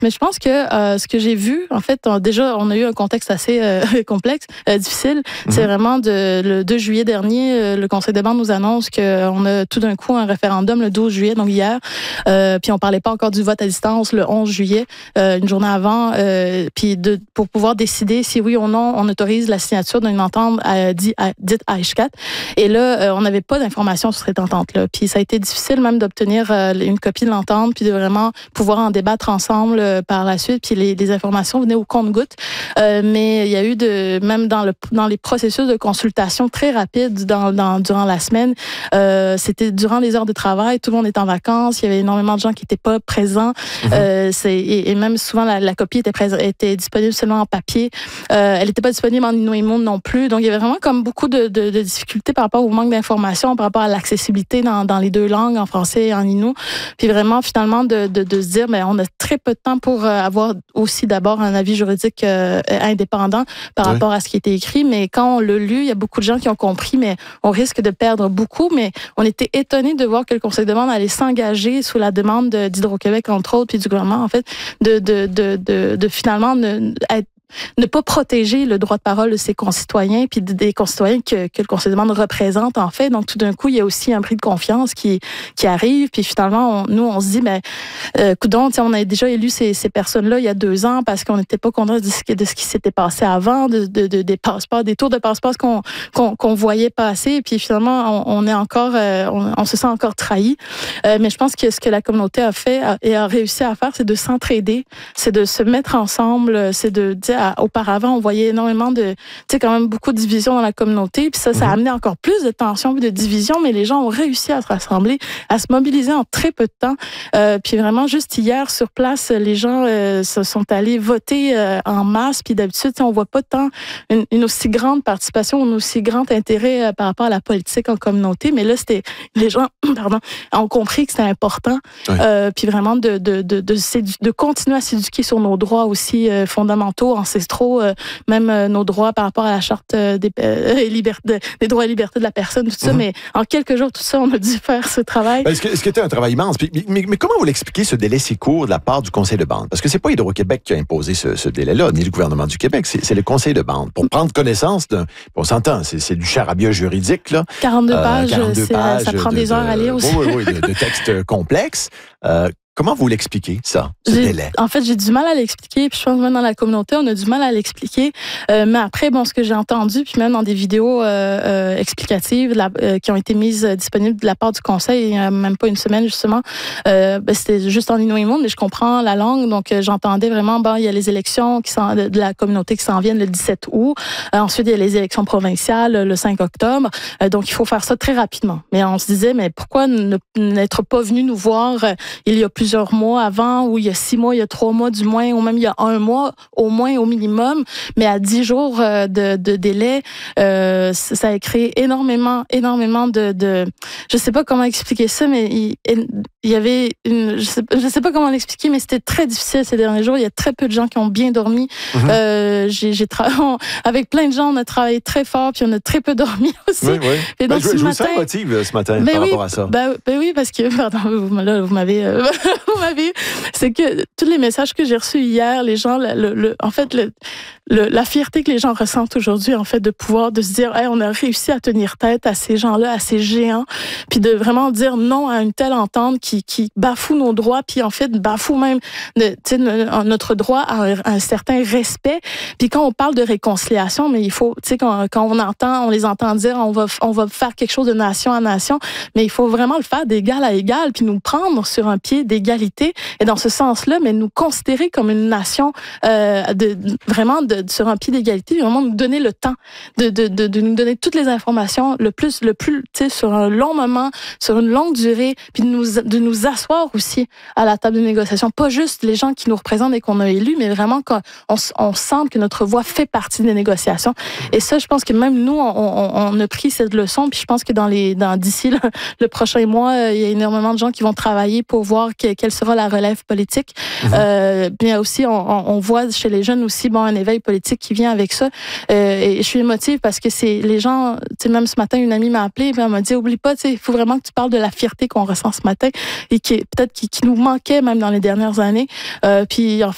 Mais je pense que ce que j'ai vu, en fait, déjà, on a eu un contexte assez complexe, difficile. C'est vraiment le 2 juillet dernier, le Conseil des bandes nous annonce qu'on a tout d'un coup un référendum le 12 juillet, donc hier. Puis on parlait pas encore du vote à distance le 11 juillet, une journée avant. Puis pour pouvoir décider si oui ou non on autorise la signature d'une entente dite H4. Et là, on n'avait pas d'informations sur cette entente-là. Puis ça a été difficile même d'obtenir une copie de l'entente, puis de vraiment pouvoir en débattre ensemble par la suite. Puis les informations venaient au compte-gouttes. Mais il y a eu même dans les processus de consultation très rapides durant la semaine, c'était durant les heures de travail, tout le monde était en vacances, il y avait énormément de gens qui n'étaient pas présents. Et même souvent la copie était disponible seulement en papier. Elle n'était pas disponible en Inuit non plus. Donc il y avait vraiment comme beaucoup de difficultés par rapport au manque d'informations, par rapport à l'accessibilité dans les deux langues, en français et en Innu. Puis vraiment finalement de se dire, mais on a très peu de temps pour avoir aussi d'abord un avis juridique indépendant par rapport à ce qui était écrit. Mais quand on l'a lu, il y a beaucoup de gens qui ont compris, mais on risque de perdre beaucoup. Mais on était étonnés de voir que le Conseil de bande allait s'engager sous la demande d'Hydro-Québec, entre autres, puis du gouvernement, en fait, de finalement ne pas protéger le droit de parole de ses concitoyens, puis des concitoyens que le Conseil de bande représente, en fait. Donc, tout d'un coup, il y a aussi un bris de confiance qui arrive, puis finalement, on se dit, coudonc, on a déjà élu ces personnes-là il y a 2 ans parce qu'on n'était pas content de ce qui s'était passé avant, des passeports, des tours de passeports qu'on voyait passer, puis finalement, on est encore, on se sent encore trahi. Mais je pense que ce que la communauté a fait et a réussi à faire, c'est de s'entraider, c'est de se mettre ensemble, c'est de dire, auparavant, on voyait énormément quand même beaucoup de divisions dans la communauté. Puis ça a amené encore plus de tensions et de divisions, mais les gens ont réussi à se rassembler, à se mobiliser en très peu de temps. Puis vraiment, juste hier, sur place, les gens se sont allés voter en masse. Puis d'habitude, on voit pas tant une aussi grande participation, un aussi grand intérêt par rapport à la politique en communauté. Mais là, les gens ont compris que c'était important. Puis vraiment de continuer à s'éduquer sur nos droits aussi fondamentaux, ancestraux, même nos droits par rapport à la charte des droits et libertés de la personne, tout ça. Mais en quelques jours, tout ça, on a dû faire ce travail. Est-ce que c'était un travail immense? Mais comment vous l'expliquez, ce délai si court de la part du Conseil de bande? Parce que c'est pas Hydro-Québec qui a imposé ce délai-là, ni le gouvernement du Québec, c'est le Conseil de bande. Pour prendre connaissance on s'entend, c'est du charabia juridique, là. 42 pages, ça prend des heures à lire aussi. Oui, de textes complexes. Comment vous l'expliquez, ça, ce délai? En fait, j'ai du mal à l'expliquer, puis je pense que même dans la communauté, on a du mal à l'expliquer. Mais après, ce que j'ai entendu, puis même dans des vidéos explicatives qui ont été mises disponibles de la part du Conseil, il n'y a même pas une semaine, justement, c'était juste en Inuit, mais je comprends la langue, donc j'entendais vraiment, il y a les élections de la communauté qui s'en viennent le 17 août. Ensuite, il y a les élections provinciales le 5 octobre. Donc, il faut faire ça très rapidement. Mais on se disait, mais pourquoi n'être pas venu nous voir il y a plusieurs mois avant, ou il y a 6 mois, il y a 3 mois du moins, ou même il y a 1 mois au moins au minimum, mais à 10 jours de délai, ça a créé énormément de je sais pas comment expliquer ça, mais il y avait je sais pas comment l'expliquer, mais c'était très difficile ces derniers jours. Il y a très peu de gens qui ont bien dormi. J'ai travaillé avec plein de gens, on a travaillé très fort, puis on a très peu dormi aussi. Oui. Et donc, je vous sens motive ce matin par rapport à ça. Oui, parce que, vous m'avez c'est que tous les messages que j'ai reçus hier, les gens, en fait, la fierté que les gens ressentent aujourd'hui, en fait, de se dire, on a réussi à tenir tête à ces gens-là, à ces géants, puis de vraiment dire non à une telle entente qui bafoue nos droits, puis en fait bafoue même notre droit à un certain respect. Puis quand on parle de réconciliation, mais il faut, quand on les entend dire, on va faire quelque chose de nation à nation, mais il faut vraiment le faire d'égal à égal, puis nous prendre sur un pied d'égalité, et dans ce sens-là, mais nous considérer comme une nation sur un pied d'égalité, vraiment nous donner le temps de nous donner toutes les informations le plus sur un long moment, sur une longue durée, puis de nous asseoir aussi à la table de négociation, pas juste les gens qui nous représentent et qu'on a élus, mais vraiment qu'on sente que notre voix fait partie des négociations. Et ça, je pense que même nous, on a pris cette leçon, puis je pense que d'ici le prochain mois, il y a énormément de gens qui vont travailler pour voir quelle sera la relève politique. Bien aussi, on voit chez les jeunes aussi un éveil politique qui vient avec ça. Et je suis émotive parce que c'est les gens, même ce matin, une amie m'a appelée et elle m'a dit, oublie pas, il faut vraiment que tu parles de la fierté qu'on ressent ce matin et qui nous manquait même dans les dernières années. Puis